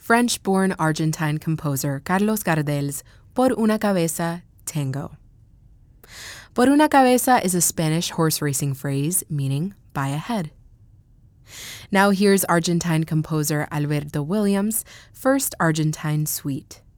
French-born Argentine composer Carlos Gardel's Por una cabeza, tango. Por una cabeza is a Spanish horse racing phrase meaning by a head. Now here's Argentine composer Alberto Williams' first Argentine suite.